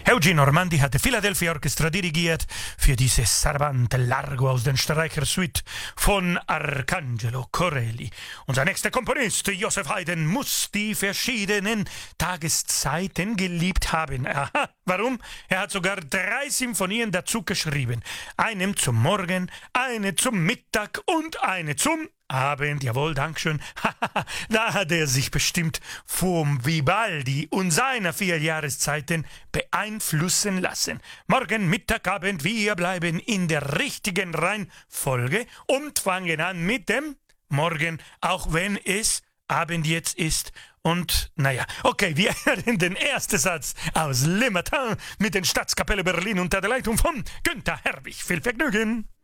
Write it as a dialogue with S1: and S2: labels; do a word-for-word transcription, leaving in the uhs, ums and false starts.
S1: Eugene Ormandy hat die Philadelphia Orchestra dirigiert für diese Sarabande Largo aus den Streichersuite von Arcangelo Corelli. Unser nächster Komponist, Joseph Haydn, muss die verschiedenen Tageszeiten geliebt haben. Aha, warum? Er hat sogar drei Symphonien dazu geschrieben. Eine zum Morgen, eine zum Mittag und eine zum Abend, jawohl, Dankeschön. Da hat er sich bestimmt vom Vivaldi und seiner vier Jahreszeiten beeinflussen lassen. Morgen, Mittag, Abend, wir bleiben in der richtigen Reihenfolge und fangen an mit dem Morgen, auch wenn es Abend jetzt ist. Und, naja, okay, wir hören den ersten Satz aus Le Matin mit den Staatskapelle Berlin unter der Leitung von Günther Herwig. Viel Vergnügen!